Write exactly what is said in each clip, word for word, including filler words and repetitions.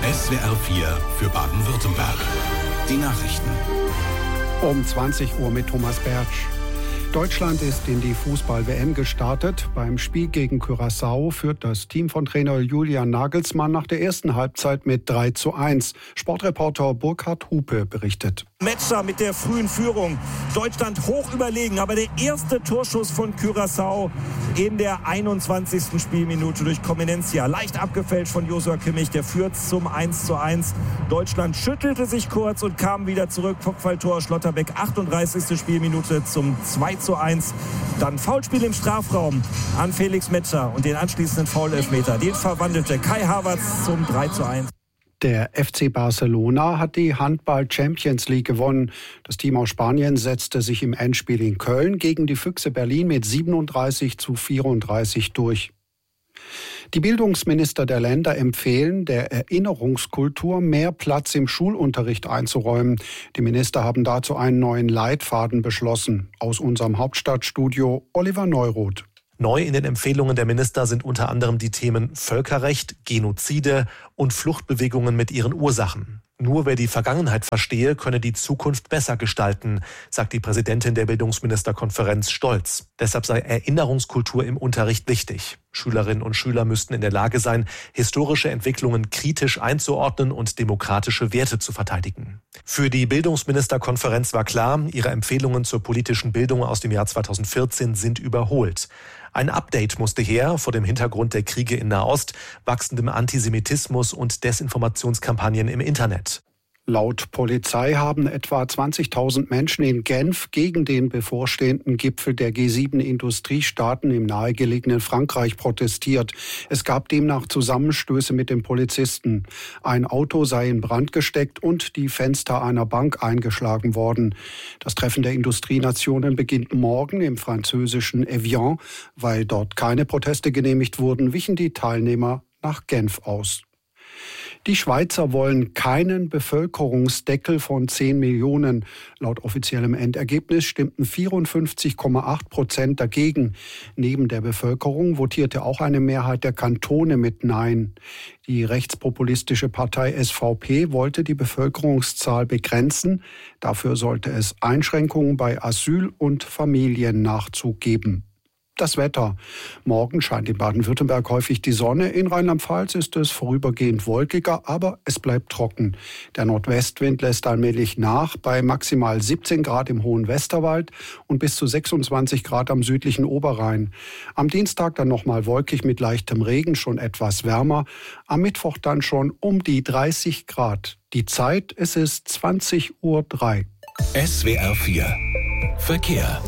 S W R vier für Baden-Württemberg. Die Nachrichten. Um zwanzig Uhr mit Thomas Bertsch. Deutschland ist in die Fußball-W M gestartet. Beim Spiel gegen Curaçao führt das Team von Trainer Julian Nagelsmann nach der ersten Halbzeit mit drei zu eins. Sportreporter Burkhard Hupe berichtet. Metscher mit der frühen Führung. Deutschland hoch überlegen, aber der erste Torschuss von Curaçao in der einundzwanzigsten Spielminute durch Comenencia. Leicht abgefälscht von Joshua Kimmich, der führt zum eins zu eins. Deutschland schüttelte sich kurz und kam wieder zurück. Kopfballtor Schlotterbeck, achtunddreißigste Spielminute zum zwei zu eins. Dann Foulspiel im Strafraum an Felix Metscher und den anschließenden Foul-Elfmeter. Den verwandelte Kai Havertz zum drei zu eins. Der F C Barcelona hat die Handball-Champions League gewonnen. Das Team aus Spanien setzte sich im Endspiel in Köln gegen die Füchse Berlin mit siebenunddreißig zu vierunddreißig durch. Die Bildungsminister der Länder empfehlen, der Erinnerungskultur mehr Platz im Schulunterricht einzuräumen. Die Minister haben dazu einen neuen Leitfaden beschlossen. Aus unserem Hauptstadtstudio Oliver Neuroth. Neu in den Empfehlungen der Minister sind unter anderem die Themen Völkerrecht, Genozide und Fluchtbewegungen mit ihren Ursachen. Nur wer die Vergangenheit verstehe, könne die Zukunft besser gestalten, sagt die Präsidentin der Bildungsministerkonferenz stolz. Deshalb sei Erinnerungskultur im Unterricht wichtig. Schülerinnen und Schüler müssten in der Lage sein, historische Entwicklungen kritisch einzuordnen und demokratische Werte zu verteidigen. Für die Bildungsministerkonferenz war klar, ihre Empfehlungen zur politischen Bildung aus dem Jahr zweitausendvierzehn sind überholt. Ein Update musste her vor dem Hintergrund der Kriege in Nahost, wachsendem Antisemitismus und Desinformationskampagnen im Internet. Laut Polizei haben etwa zwanzigtausend Menschen in Genf gegen den bevorstehenden Gipfel der G sieben Industriestaaten im nahegelegenen Frankreich protestiert. Es gab demnach Zusammenstöße mit den Polizisten. Ein Auto sei in Brand gesteckt und die Fenster einer Bank eingeschlagen worden. Das Treffen der Industrienationen beginnt morgen im französischen Evian. Weil dort keine Proteste genehmigt wurden, wichen die Teilnehmer nach Genf aus. Die Schweizer wollen keinen Bevölkerungsdeckel von zehn Millionen. Laut offiziellem Endergebnis stimmten vierundfünfzig Komma acht Prozent dagegen. Neben der Bevölkerung votierte auch eine Mehrheit der Kantone mit Nein. Die rechtspopulistische Partei S V P wollte die Bevölkerungszahl begrenzen. Dafür sollte es Einschränkungen bei Asyl- und Familiennachzug geben. Das Wetter. Morgen scheint in Baden-Württemberg häufig die Sonne. In Rheinland-Pfalz ist es vorübergehend wolkiger, aber es bleibt trocken. Der Nordwestwind lässt allmählich nach bei maximal siebzehn Grad im hohen Westerwald und bis zu sechsundzwanzig Grad am südlichen Oberrhein. Am Dienstag dann nochmal wolkig mit leichtem Regen, schon etwas wärmer. Am Mittwoch dann schon um die dreißig Grad. Die Zeit, es ist zwanzig Uhr drei. S W R vier Verkehr.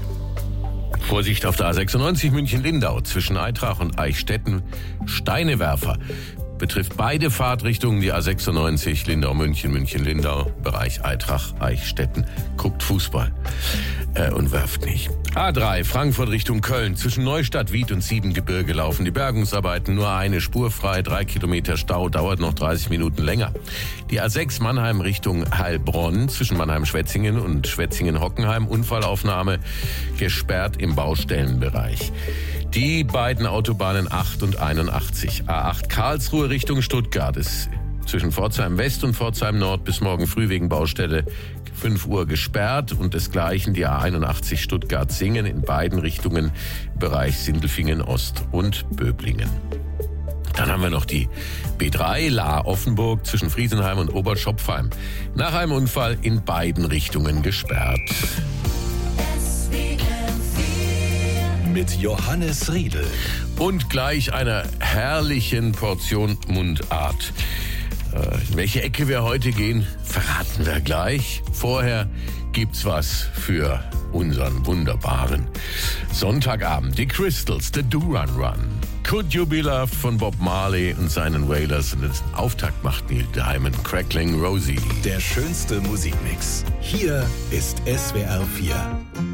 Vorsicht auf der A sechsundneunzig München-Lindau zwischen Eitrach und Eichstätten. Steinewerfer betrifft beide Fahrtrichtungen, die A sechsundneunzig Lindau-München, München-Lindau, Bereich Eitrach, Eichstätten. Guckt Fußball äh, und werft nicht. A drei Frankfurt Richtung Köln. Zwischen Neustadt, Wied und Siebengebirge laufen die Bergungsarbeiten. Nur eine Spur frei, drei Kilometer Stau, dauert noch dreißig Minuten länger. Die A sechs Mannheim Richtung Heilbronn. Zwischen Mannheim-Schwetzingen und Schwetzingen-Hockenheim. Unfallaufnahme gesperrt im Baustellenbereich. Die beiden Autobahnen acht und einundachtzig. A acht Karlsruhe Richtung Stuttgart ist zwischen Pforzheim West und Pforzheim Nord bis morgen früh wegen Baustelle fünf Uhr gesperrt und desgleichen die A einundachtzig Stuttgart-Singen in beiden Richtungen Bereich Sindelfingen Ost und Böblingen. Dann haben wir noch die B drei Lahr-Offenburg zwischen Friesenheim und Oberschopfheim. Nach einem Unfall in beiden Richtungen gesperrt. Mit Johannes Riedel. Und gleich einer herrlichen Portion Mundart. In welche Ecke wir heute gehen, verraten wir gleich. Vorher gibt's was für unseren wunderbaren Sonntagabend. Die Crystals, The Do-Run-Run. Could You Be Loved von Bob Marley und seinen Wailers. Und den Auftakt macht Neil Diamond, Crackling Rosie. Der schönste Musikmix. Hier ist S W R vier.